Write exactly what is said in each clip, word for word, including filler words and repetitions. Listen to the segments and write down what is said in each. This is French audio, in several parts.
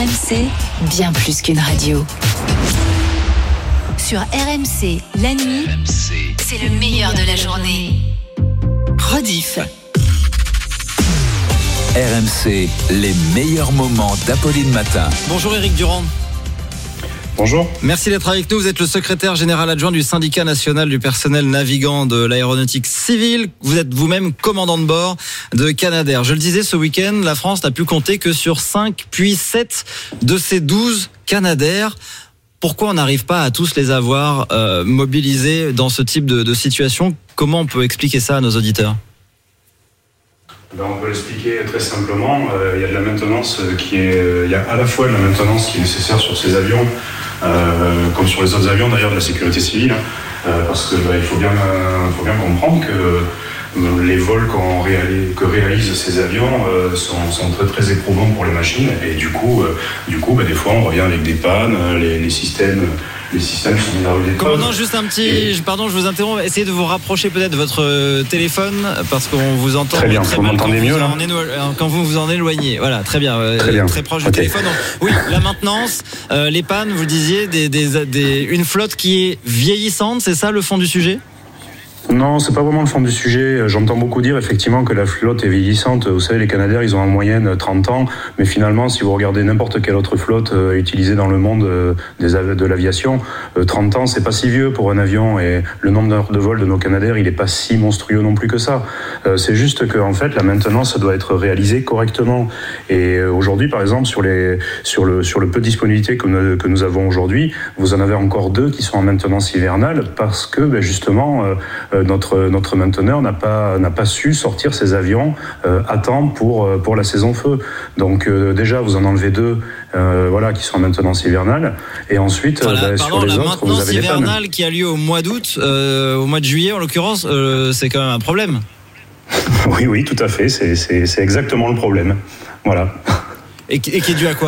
R M C, bien plus qu'une radio. Sur R M C, la nuit, R M C, c'est le meilleur de la journée. Rediff. R M C, les meilleurs moments d'Apolline Matin. Bonjour Éric Durand. Bonjour. Merci d'être avec nous. Vous êtes le secrétaire général adjoint du syndicat national du personnel navigant de l'aéronautique civile. Vous êtes vous-même commandant de bord de Canadair. Je le disais, ce week-end, la France n'a pu compter que sur cinq puis sept de ces douze Canadair. Pourquoi on n'arrive pas à tous les avoir euh, mobilisés dans ce type de, de situation ? Comment on peut expliquer ça à nos auditeurs ? Ben, on peut l'expliquer très simplement. Euh, il y a de la maintenance qui est, il y a à la fois de la maintenance qui est nécessaire sur ces avions, euh, comme sur les autres avions d'ailleurs de la sécurité civile, euh, parce que ben, il faut bien, euh, faut bien comprendre que euh, les vols qu'on réalise, que réalisent ces avions euh, sont, sont très très éprouvants pour les machines, et du coup, euh, du coup, ben, des fois on revient avec des pannes, les, les systèmes. Les systèmes sont mis à rude épreuve. Non, juste un petit... Et... Pardon, je vous interromps. Essayez de vous rapprocher peut-être de votre téléphone, parce qu'on vous entend très bien. Très vous m'entendez mieux, là en, quand vous vous en éloignez. Voilà, très bien. Très, bien. Très proche okay. du téléphone. Donc, oui, la maintenance, euh, les pannes, vous disiez, des, des, des, une flotte qui est vieillissante, c'est ça le fond du sujet ? Non, c'est pas vraiment le fond du sujet. J'entends beaucoup dire effectivement que la flotte est vieillissante. Vous savez, les Canadair, ils ont en moyenne trente ans, mais finalement, si vous regardez n'importe quelle autre flotte euh, utilisée dans le monde euh, des, de l'aviation, euh, trente ans, c'est pas si vieux pour un avion, et le nombre d'heures de vol de nos Canadair, il est pas si monstrueux non plus que ça. Euh, c'est juste que en fait, la maintenance doit être réalisée correctement. Et euh, aujourd'hui, par exemple, sur les sur le sur le peu de disponibilité que nous, que nous avons aujourd'hui, vous en avez encore deux qui sont en maintenance hivernale parce que ben, justement euh, Notre, notre mainteneur n'a pas, n'a pas su sortir ses avions euh, à temps pour, pour la saison feu. Donc euh, déjà, vous en enlevez deux euh, voilà, qui sont en maintenance hivernale. Et ensuite, voilà, bah, pardon, sur les la autres, vous avez les pannes. La maintenance hivernale qui a lieu au mois d'août, euh, au mois de juillet en l'occurrence, euh, c'est quand même un problème. Oui, oui, tout à fait. C'est, c'est, c'est exactement le problème. Voilà. Et, et qui est dû à quoi ?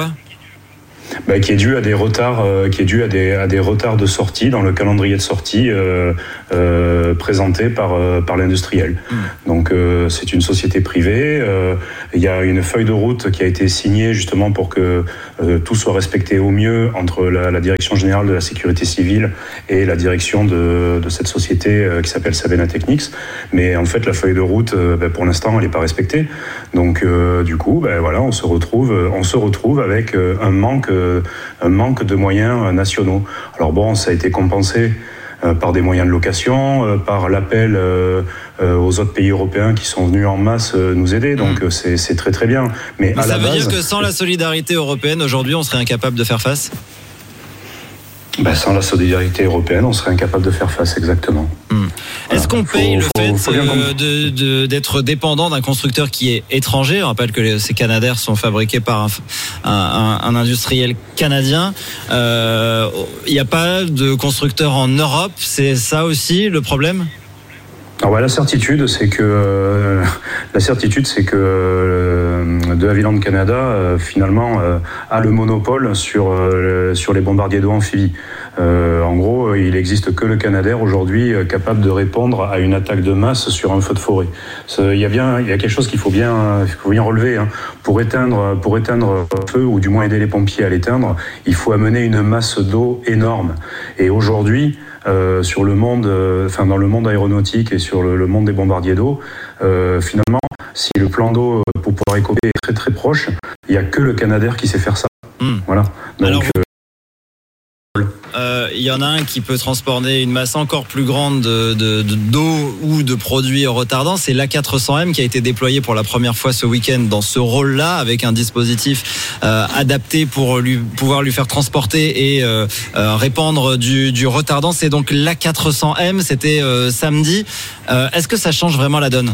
Bah, qui est dû à des retards, euh, qui est dû à des à des retards de sortie dans le calendrier de sortie euh, euh, présenté par euh, par l'industriel. Mmh. Donc euh, c'est une société privée. Euh, il y a une feuille de route qui a été signée justement pour que euh, tout soit respecté au mieux entre la, la direction générale de la sécurité civile et la direction de de cette société euh, qui s'appelle Sabena Technics. Mais en fait la feuille de route, euh, bah, pour l'instant, elle n'est pas respectée. Donc euh, du coup, bah, voilà, on se retrouve on se retrouve avec euh, un manque un manque de moyens nationaux. Alors bon, ça a été compensé euh, par des moyens de location, euh, par l'appel euh, euh, aux autres pays européens qui sont venus en masse euh, nous aider, donc mmh. c'est, c'est très très bien. Mais, Mais à ça la veut base, dire que sans la solidarité européenne, aujourd'hui, on serait incapable de faire face ? Ben, sans la solidarité européenne, on serait incapable de faire face, exactement. Hum. Est-ce qu'on faut, paye le faut, fait faut euh, de, de, d'être dépendant d'un constructeur qui est étranger ? On rappelle que les, ces Canadair sont fabriqués par un, un, un industriel canadien. Il euh, n'y a pas de constructeur en Europe. C'est ça aussi le problème ? Alors, ouais, la certitude, c'est que euh, la certitude, c'est que euh, De Havilland Canada euh, finalement euh, a le monopole sur euh, sur les bombardiers d'eau amphibies. Euh, en gros, il n'existe que le Canadair aujourd'hui euh, capable de répondre à une attaque de masse sur un feu de forêt. Il y a bien, il y a quelque chose qu'il faut bien, il faut bien relever. Hein. Pour éteindre, pour éteindre un feu, ou du moins aider les pompiers à l'éteindre, il faut amener une masse d'eau énorme. Et aujourd'hui, Euh, sur le monde, euh, enfin dans le monde aéronautique et sur le, le monde des bombardiers d'eau, euh, finalement, si le plan d'eau euh, pour pouvoir écoper est très très proche, il n'y a que le Canadair qui sait faire ça. Mmh. Voilà. Donc, Alors, euh, il euh, y en a un qui peut transporter une masse encore plus grande de, de, de, d'eau ou de produits retardants, c'est l'A quatre cents M qui a été déployé pour la première fois ce week-end dans ce rôle-là, avec un dispositif euh, adapté pour lui, pouvoir lui faire transporter et euh, euh, répandre du, du retardant. C'est donc l'A quatre cents M, c'était euh, samedi. Euh, est-ce que ça change vraiment la donne ?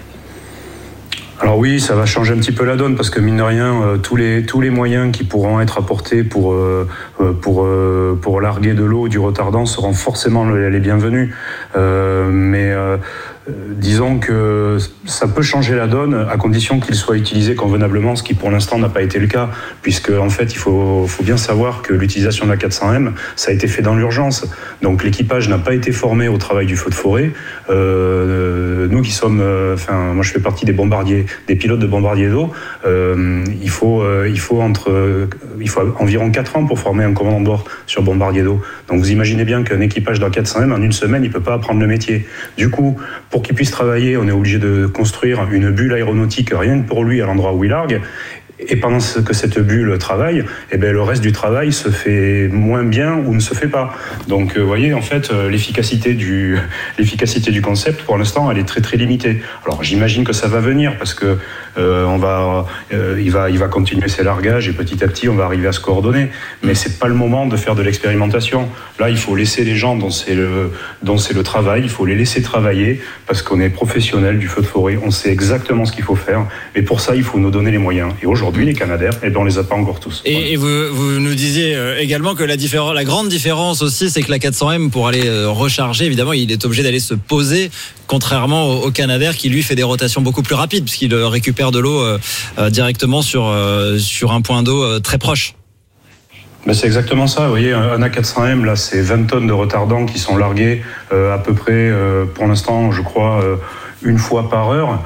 Alors oui, ça va changer un petit peu la donne parce que mine de rien, euh, tous les tous les moyens qui pourront être apportés pour euh, pour euh, pour larguer de l'eau ou du retardant seront forcément les bienvenus. Euh, mais euh, disons que ça peut changer la donne à condition qu'il soit utilisé convenablement, ce qui pour l'instant n'a pas été le cas, puisque en fait il faut, faut bien savoir que l'utilisation de la quatre cents M, ça a été fait dans l'urgence. Donc l'équipage n'a pas été formé au travail du feu de forêt. Euh, nous qui sommes, euh, enfin moi je fais partie des bombardiers, des pilotes de bombardiers d'eau. Euh, il faut, euh, il faut entre, euh, il faut environ quatre ans pour former un commandant de bord sur bombardier d'eau. Donc vous imaginez bien qu'un équipage de la quatre cents M en une semaine, il peut pas apprendre le métier. Du coup, pour qu'il puisse travailler, on est obligé de construire une bulle aéronautique rien que pour lui à l'endroit où il largue. Et pendant que cette bulle travaille, eh bien, le reste du travail se fait moins bien ou ne se fait pas. Donc, vous voyez, en fait, l'efficacité du, l'efficacité du concept, pour l'instant, elle est très, très limitée. Alors, j'imagine que ça va venir parce que euh, on va, euh, il va, il va continuer ses largages et petit à petit, on va arriver à se coordonner. Mais c'est pas le moment de faire de l'expérimentation. Là, il faut laisser les gens dont c'est le, dont c'est le travail, il faut les laisser travailler parce qu'on est professionnel du feu de forêt, on sait exactement ce qu'il faut faire. Et pour ça, il faut nous donner les moyens. Et aujourd'hui, Aujourd'hui, les Canadair, et ben on les a pas encore tous. Et, voilà. et vous, vous nous disiez également que la, différence, la grande différence aussi, c'est que la quatre cents M, pour aller recharger, évidemment, il est obligé d'aller se poser, contrairement au, au Canadair qui lui fait des rotations beaucoup plus rapides, puisqu'il récupère de l'eau euh, directement sur, euh, sur un point d'eau euh, très proche. Ben c'est exactement ça. Vous voyez, un A quatre cents M, là, c'est vingt tonnes de retardants qui sont largués euh, à peu près, euh, pour l'instant, je crois, euh, une fois par heure.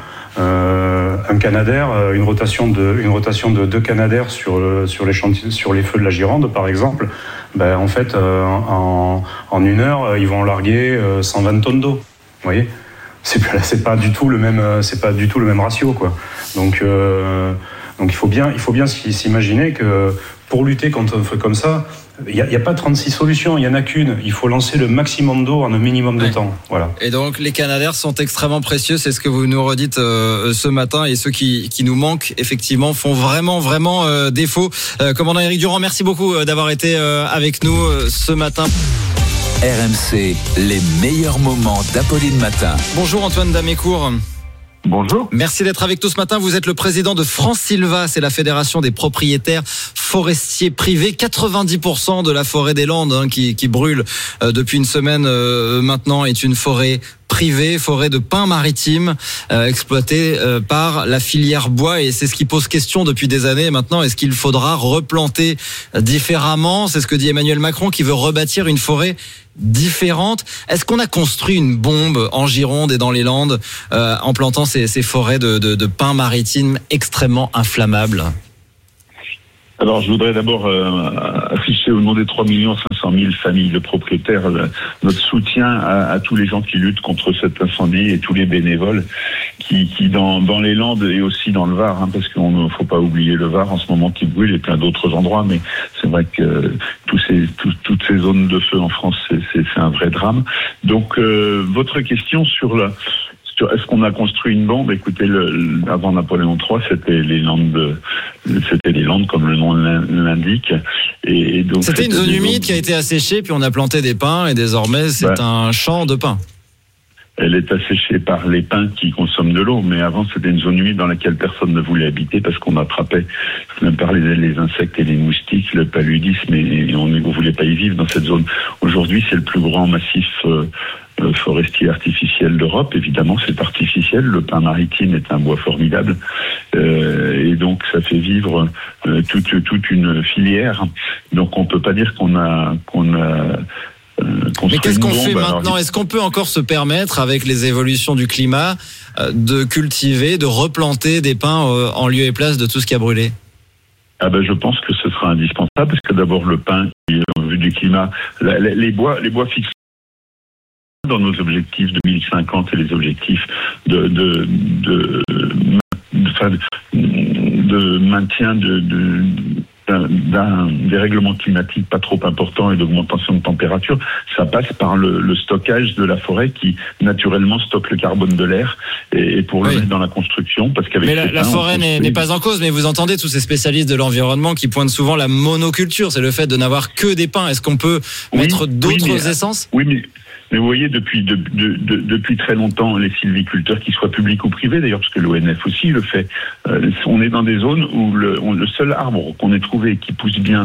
Euh, un Canadair, une rotation de une rotation de deux Canadair sur le, sur les chantiers, sur les feux de la Gironde par exemple, ben en fait euh, en, en une heure ils vont larguer euh, cent vingt tonnes d'eau. Vous voyez, c'est c'est pas du tout le même c'est pas du tout le même ratio quoi. Donc euh, donc il faut bien il faut bien s'imaginer que pour lutter contre un feu comme ça, il n'y a, a pas trente-six solutions, il n'y en a qu'une. Il faut lancer le maximum d'eau en un minimum de ouais. temps. Voilà. Et donc, les Canadair sont extrêmement précieux, c'est ce que vous nous redites euh, ce matin. Et ceux qui, qui nous manquent, effectivement, font vraiment, vraiment euh, défaut. Euh, commandant Éric Durand, merci beaucoup euh, d'avoir été euh, avec nous euh, ce matin. R M C, les meilleurs moments d'Apolline Matin. Bonjour Antoine Damécourt. Bonjour. Merci d'être avec nous ce matin. Vous êtes le président de France Silva, c'est la fédération des propriétaires forestiers privés. quatre-vingt-dix pour cent de la forêt des Landes hein, qui, qui brûle euh, depuis une semaine euh, maintenant est une forêt privée, forêt de pins maritimes euh, exploitée euh, par la filière bois, et c'est ce qui pose question depuis des années maintenant. Est-ce qu'il faudra replanter différemment? C'est ce que dit Emmanuel Macron qui veut rebâtir une forêt différente. Est-ce qu'on a construit une bombe en Gironde et dans les Landes euh, en plantant ces, ces forêts de, de, de pins maritimes extrêmement inflammables? Alors, je voudrais d'abord euh, afficher au nom des trois millions cinq cent mille familles de propriétaires euh, notre soutien à, à tous les gens qui luttent contre cet incendie et tous les bénévoles qui, qui dans, dans les Landes et aussi dans le Var, hein, parce qu'il ne faut pas oublier le Var en ce moment qui brûle et plein d'autres endroits, mais c'est vrai que euh, tous ces, tout, toutes ces zones de feu en France, c'est, c'est, c'est un vrai drame. Donc, euh, votre question sur la... Est-ce qu'on a construit une bombe? Écoutez, le, avant Napoléon trois, c'était les Landes, de, c'était les Landes comme le nom l'indique. Et, et donc c'était une zone humide bombes... qui a été asséchée, puis on a planté des pins, et désormais c'est bah, un champ de pins. Elle est asséchée par les pins qui consomment de l'eau, mais avant c'était une zone humide dans laquelle personne ne voulait habiter parce qu'on attrapait même par les, les insectes et les moustiques, le paludisme, et on ne voulait pas y vivre dans cette zone. Aujourd'hui, c'est le plus grand massif euh, forestier artificiel d'Europe. Évidemment, c'est artificiel. Le pin maritime est un bois formidable, euh, et donc ça fait vivre euh, toute toute une filière. Donc on peut pas dire qu'on a qu'on a Euh, Mais qu'est-ce qu'on fait maintenant? Alors, est-ce qu'on peut encore se permettre, avec les évolutions du climat, euh, de cultiver, de replanter des pins euh, en lieu et place de tout ce qui a brûlé? Ah ben, je pense que ce sera indispensable, parce que d'abord le pin, au vu du climat, la, la, les bois, les bois fixes dans nos objectifs de deux mille cinquante et les objectifs de de de, de, de, de, de maintien de, de D'un, d'un dérèglement climatique pas trop important et d'augmentation de température, ça passe par le, le stockage de la forêt qui naturellement stocke le carbone de l'air, et, et pour le oui. mettre dans la construction, parce qu'avec mais la, la forêt n'est, n'est pas en cause, mais vous entendez tous ces spécialistes de l'environnement qui pointent souvent la monoculture, c'est le fait de n'avoir que des pins. Est-ce qu'on peut oui, mettre d'autres oui, mais, essences? Oui, mais Mais vous voyez, depuis, de, de, de, depuis très longtemps, les sylviculteurs, qu'ils soient publics ou privés, d'ailleurs, parce que l'O N F aussi le fait, euh, on est dans des zones où le, on, le seul arbre qu'on ait trouvé qui pousse bien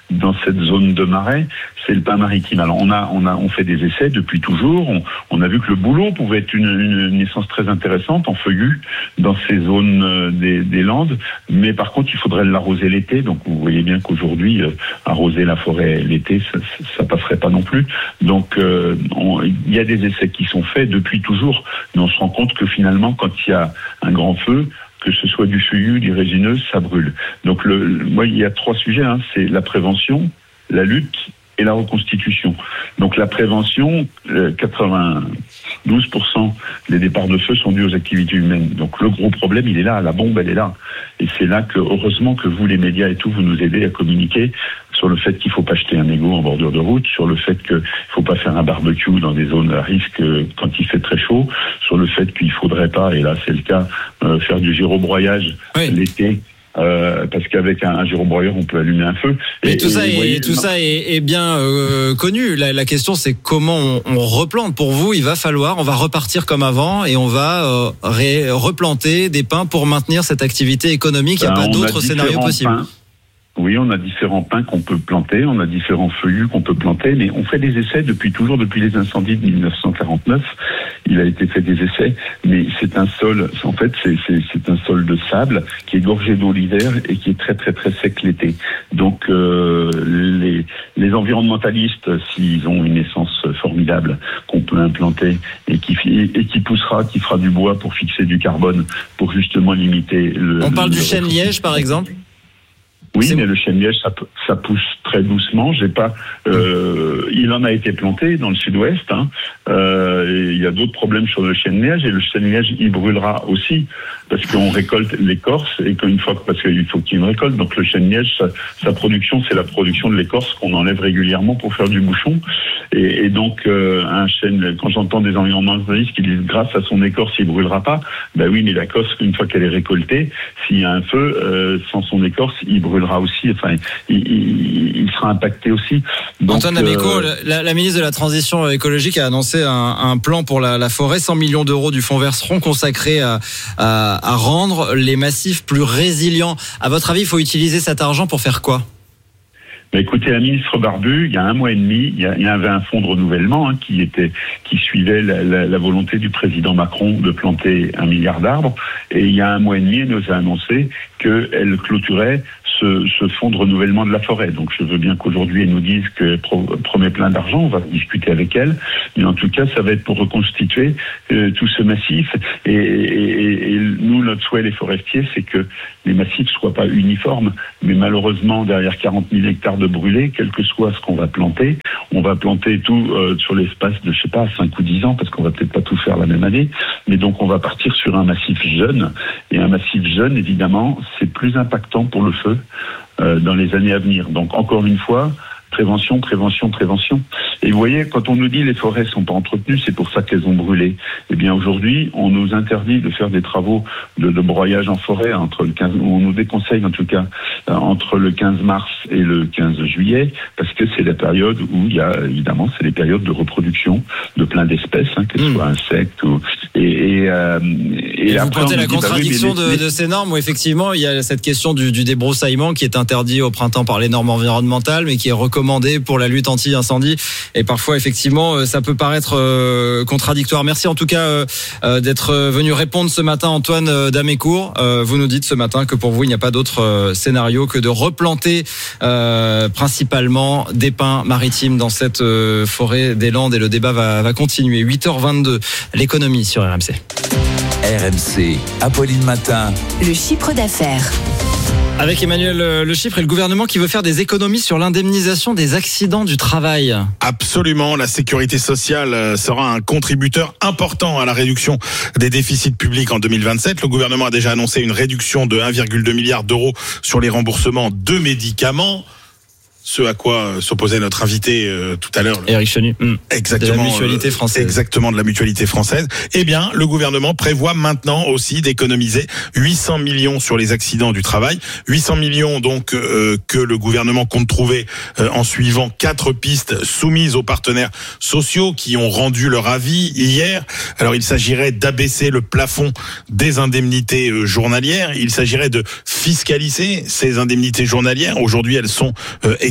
dans cette zone de marais, c'est le pain maritime. Alors on a, on a, on fait des essais depuis toujours. On, on a vu que le bouleau pouvait être une, une, une essence très intéressante en feuillu dans ces zones des, des Landes. Mais par contre, il faudrait l'arroser l'été. Donc vous voyez bien qu'aujourd'hui, euh, arroser la forêt l'été, ça, ça passerait pas non plus. Donc euh, on, il y a des essais qui sont faits depuis toujours, mais on se rend compte que finalement, quand il y a un grand feu, que ce soit du feuillu, du résineux, ça brûle. Donc, le, le, moi, il y a trois sujets. Hein. C'est la prévention, la lutte et la reconstitution. Donc, la prévention, euh, quatre-vingt-douze pour cent des départs de feu sont dus aux activités humaines. Donc, le gros problème, il est là. La bombe, elle est là. Et c'est là que, heureusement que vous, les médias et tout, vous nous aidez à communiquer sur le fait qu'il ne faut pas jeter un mégot en bordure de route, sur le fait qu'il ne faut pas faire un barbecue dans des zones à risque quand il fait très chaud, sur le fait qu'il ne faudrait pas, et là c'est le cas, euh, faire du gyrobroyage oui. l'été. Euh, parce qu'avec un, un gyrobroyeur, on peut allumer un feu. Et, et tout ça, et, voyez, tout ça est, est bien euh, connu. La, la question, c'est comment on, on replante. Pour vous, il va falloir, on va repartir comme avant et on va euh, ré, replanter des pins pour maintenir cette activité économique. Il n'y a ben, pas d'autres scénarios possibles. Pins. Oui, on a différents pins qu'on peut planter, on a différents feuillus qu'on peut planter, mais on fait des essais depuis toujours, depuis les incendies de mille neuf cent quarante-neuf. Il a été fait des essais, mais c'est un sol, en fait, c'est, c'est, c'est un sol de sable qui est gorgé d'eau l'hiver et qui est très très très sec l'été. Donc euh, les, les environnementalistes, s'ils ont une essence formidable qu'on peut implanter et qui et qui poussera, qui fera du bois pour fixer du carbone, pour justement limiter le. On parle le, du chêne-liège, par exemple. Oui, c'est mais bon. Le chêne-liège, ça, ça pousse très doucement. J'ai pas. Euh, il en a été planté dans le sud-ouest. Hein. Euh, il y a d'autres problèmes sur le chêne-liège et le chêne-liège, il brûlera aussi parce qu'on récolte l'écorce et qu'une fois parce qu'il faut qu'il y ait une récolte. Donc le chêne-liège, sa, sa production, c'est la production de l'écorce qu'on enlève régulièrement pour faire du bouchon. Et, et donc euh, un chêne, quand j'entends des environnementalistes qui disent grâce à son écorce, il brûlera pas. Ben oui, mais l'écorce, une fois qu'elle est récoltée, s'il y a un feu, euh, sans son écorce, il brûlera aussi. Enfin, il, il, il sera impacté aussi. Donc, Antoine D'Ameco, euh, la, la ministre de la Transition écologique a annoncé un, un plan pour la, la forêt. cent millions d'euros du fonds vert seront consacrés à, à, à rendre les massifs plus résilients. À votre avis, il faut utiliser cet argent pour faire quoi ? Bah écoutez, la ministre Barbu, il y a un mois et demi, il y, a, il y avait un fonds de renouvellement hein, qui était, qui suivait la, la, la volonté du président Macron de planter un milliard d'arbres. Et il y a un mois et demi, elle nous a annoncé qu'elle clôturait ce, ce fonds de renouvellement de la forêt. Donc je veux bien qu'aujourd'hui elle nous dise qu'elle pro, promet plein d'argent, on va discuter avec elle. Mais en tout cas, ça va être pour reconstituer euh, tout ce massif. Et, et, et nous, notre souhait, les forestiers, c'est que les massifs soient pas uniformes. Mais malheureusement, derrière quarante mille hectares de brûlés, quel que soit ce qu'on va planter, on va planter tout euh, sur l'espace de, je sais pas, cinq ou dix ans, parce qu'on va peut-être pas tout faire la même année. Mais donc, on va partir sur un massif jeune. Et un massif jeune, évidemment, c'est plus impactant pour le feu euh, dans les années à venir. Donc, encore une fois, prévention, prévention, prévention. Et vous voyez, quand on nous dit les forêts sont pas entretenues, c'est pour ça qu'elles ont brûlé. Eh bien, aujourd'hui, on nous interdit de faire des travaux de, de broyage en forêt entre le quinze, on nous déconseille en tout cas, euh, entre le quinze mars et le quinze juillet, parce que c'est la période où il y a, évidemment, c'est les périodes de reproduction de plein d'espèces, hein, qu'elles mmh. soient insectes ou, et, et, euh, et, et après, vous pointez la dit, contradiction bah oui, les, de, de ces normes où effectivement, il y a cette question du, du débroussaillement qui est interdit au printemps par les normes environnementales, mais qui est recommandé pour la lutte anti-incendie. Et parfois, effectivement, ça peut paraître euh, contradictoire. Merci en tout cas euh, d'être venu répondre ce matin, Antoine D'Amecourt. Euh, vous nous dites ce matin que pour vous, il n'y a pas d'autre euh, scénario que de replanter euh, principalement des pins maritimes dans cette euh, forêt des Landes. Et le débat va, va continuer. huit heures vingt-deux, l'économie sur R M C. R M C, Apolline Matin. Le chiffre d'affaires. Avec Emmanuel Le Chypre et le gouvernement qui veut faire des économies sur l'indemnisation des accidents du travail. Absolument, la sécurité sociale sera un contributeur important à la réduction des déficits publics en deux mille vingt-sept. Le gouvernement a déjà annoncé une réduction de un virgule deux milliard d'euros sur les remboursements de médicaments. Ce à quoi s'opposait notre invité euh, tout à l'heure. Éric Chenu. Mmh. Exactement. De la mutualité française. Exactement, de la mutualité française. Eh bien, le gouvernement prévoit maintenant aussi d'économiser huit cents millions sur les accidents du travail. huit cents millions, donc, euh, que le gouvernement compte trouver euh, en suivant quatre pistes soumises aux partenaires sociaux qui ont rendu leur avis hier. Alors, il s'agirait d'abaisser le plafond des indemnités euh, journalières. Il s'agirait de fiscaliser ces indemnités journalières. Aujourd'hui, elles sont euh, exonérées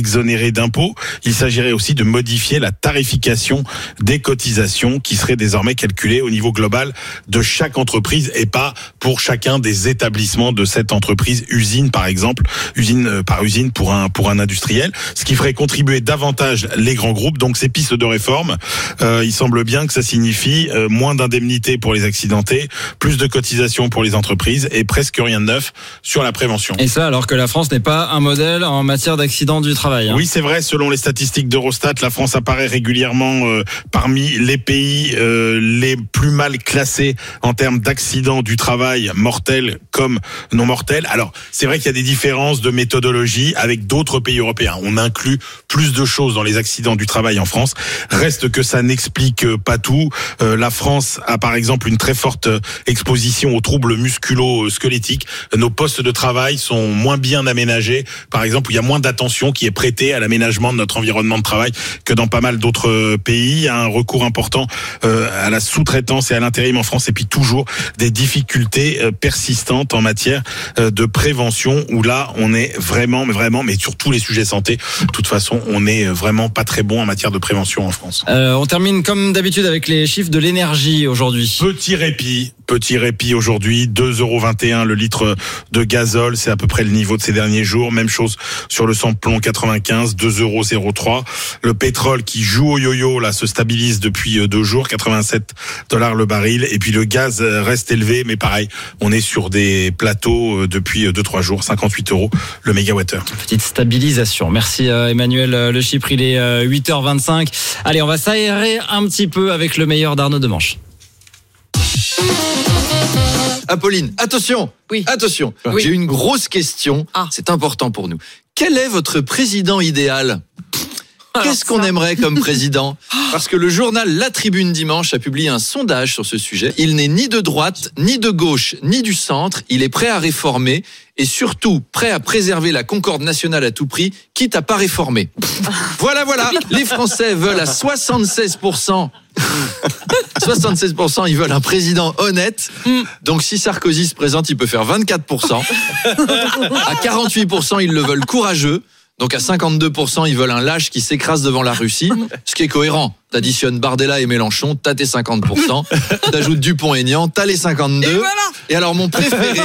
exonérés d'impôts. Il s'agirait aussi de modifier la tarification des cotisations qui serait désormais calculée au niveau global de chaque entreprise et pas pour chacun des établissements de cette entreprise, usine par exemple, usine par usine pour un pour un industriel, ce qui ferait contribuer davantage les grands groupes. Donc ces pistes de réforme, euh, il semble bien que ça signifie euh, moins d'indemnités pour les accidentés, plus de cotisations pour les entreprises et presque rien de neuf sur la prévention. Et ça alors que la France n'est pas un modèle en matière d'accidents du travail. Hein. Oui, c'est vrai, selon les statistiques d'Eurostat, la France apparaît régulièrement euh, parmi les pays euh, les plus mal classés en termes d'accidents du travail mortels comme non mortels. Alors, c'est vrai qu'il y a des différences de méthodologie avec d'autres pays européens. On inclut plus de choses dans les accidents du travail en France. Reste que ça n'explique pas tout. Euh, la France a par exemple une très forte exposition aux troubles musculo-squelettiques. Nos postes de travail sont moins bien aménagés. Par exemple, il y a moins d'attention qui est prêtée à l'aménagement de notre environnement de travail que dans pas mal d'autres pays. Il y a un recours important euh, à la sous-traitance et à l'intérim en France, et puis toujours des difficultés euh, persistantes en matière euh, de prévention, où là on est vraiment, mais vraiment, mais sur tous les sujets santé, de toute façon on est vraiment pas très bon en matière de prévention en France. Euh, on termine comme d'habitude avec les chiffres de l'énergie aujourd'hui. Petit répit, petit répit aujourd'hui, deux euros vingt et un le litre de gazole, c'est à peu près le niveau de ces derniers jours. Même chose sur le samplon quatre-vingt-quinze, deux euros zéro trois. Le pétrole qui joue au yo-yo là se stabilise depuis deux jours, quatre-vingt-sept dollars le baril. Et puis le gaz reste élevé, mais pareil, on est sur des plateaux depuis deux trois jours, cinquante-huit euros le mégawattheure. Petite stabilisation. Merci Emmanuel Le Chypre, il est huit heures vingt-cinq. Allez, on va s'aérer un petit peu avec le meilleur d'Arnaud Demanche. Apolline, attention, oui. attention. Oui. J'ai une grosse question. Ah. C'est important pour nous. Quel est votre président idéal ? Qu'est-ce qu'on aimerait comme président ? Parce que le journal La Tribune Dimanche a publié un sondage sur ce sujet. Il n'est ni de droite, ni de gauche, ni du centre. Il est prêt à réformer et surtout prêt à préserver la concorde nationale à tout prix, quitte à pas réformer. Voilà, voilà. Les Français veulent à soixante-seize pour cent. soixante-seize pour cent, ils veulent un président honnête. Donc si Sarkozy se présente, il peut faire vingt-quatre pour cent. À quarante-huit pour cent, ils le veulent courageux. Donc à cinquante-deux pour cent, ils veulent un lâche qui s'écrase devant la Russie, ce qui est cohérent. T'additionnes Bardella et Mélenchon, t'as tes cinquante pour cent. T'ajoutes Dupont-Aignan, t'as les cinquante-deux. Et, voilà. Et alors mon préféré,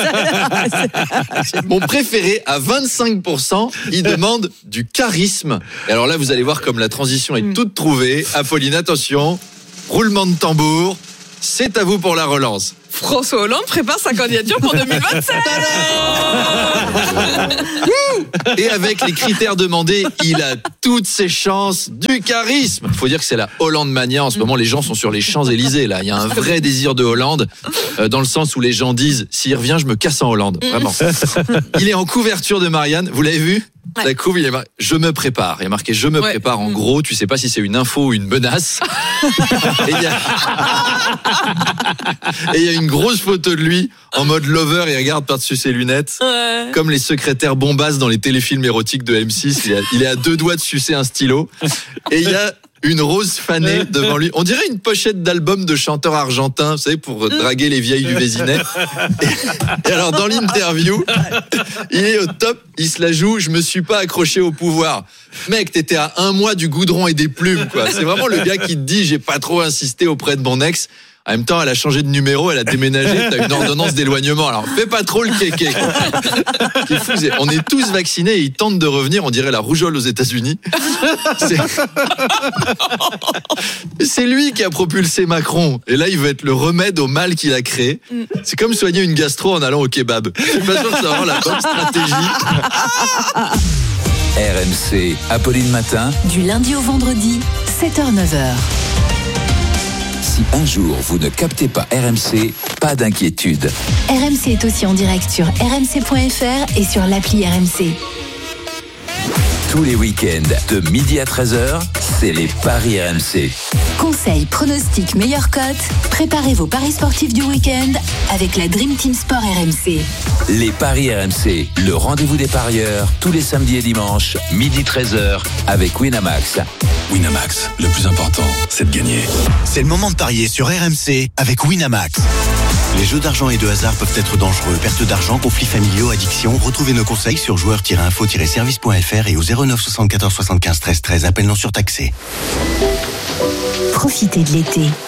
mon préféré à vingt-cinq pour cent, il demande du charisme. Et alors là, vous allez voir comme la transition est toute trouvée. Apolline, attention, roulement de tambour, c'est à vous pour la relance. François Hollande prépare sa candidature pour deux mille vingt-sept. Et avec les critères demandés, il a toutes ses chances, du charisme. Il faut dire que c'est la Hollande mania. En ce moment, les gens sont sur les Champs-Élysées. Là, il y a un vrai désir de Hollande, euh, dans le sens où les gens disent, s'il revient, je me casse en Hollande. Vraiment. Il est en couverture de Marianne. Vous l'avez vu ? Ouais. La couve, il est mar... je me prépare. Il y a marqué je me ouais. prépare. En mmh. gros, tu sais pas si c'est une info ou une menace. Et il y a... Et il y a une grosse photo de lui en mode lover, il regarde par-dessus ses lunettes, ouais. comme les secrétaires bombasses dans les téléfilms érotiques de M six. Il est, à, il est à deux doigts de sucer un stylo. Et il y a une rose fanée devant lui. On dirait une pochette d'album de chanteurs argentins, vous savez, pour draguer les vieilles du Vésinet. Et, et alors, dans l'interview, il est au top, il se la joue, je me suis pas accroché au pouvoir. Mec, t'étais à un mois du goudron et des plumes, quoi. C'est vraiment le gars qui te dit, j'ai pas trop insisté auprès de mon ex. En même temps, elle a changé de numéro, elle a déménagé, t'as une ordonnance d'éloignement. Alors, fais pas trop le kéké. C'est fou, c'est, on est tous vaccinés et ils tentent de revenir, on dirait la rougeole aux États-Unis. C'est... c'est lui qui a propulsé Macron. Et là, il veut être le remède au mal qu'il a créé. C'est comme soigner une gastro en allant au kebab. Je suis pas sûr que c'est vraiment la bonne stratégie. R M C, Apolline Matin. Du lundi au vendredi, sept heures neuf heures. Si un jour vous ne captez pas R M C, pas d'inquiétude. R M C est aussi en direct sur r m c point f r et sur l'appli R M C. Tous les week-ends, de midi à treize heures, c'est les paris R M C. Conseils, pronostics, meilleures cotes. Préparez vos paris sportifs du week-end avec la Dream Team Sport R M C. Les paris R M C, le rendez-vous des parieurs, tous les samedis et dimanches, midi treize heures, avec Winamax. Winamax, le plus important, c'est de gagner. C'est le moment de parier sur R M C avec Winamax. Les jeux d'argent et de hasard peuvent être dangereux. Perte d'argent, conflits familiaux, addiction. Retrouvez nos conseils sur joueurs tiret info tiret service point f r et au zéro neuf soixante-quatorze soixante-quinze treize treize. Appel non surtaxé. Profitez de l'été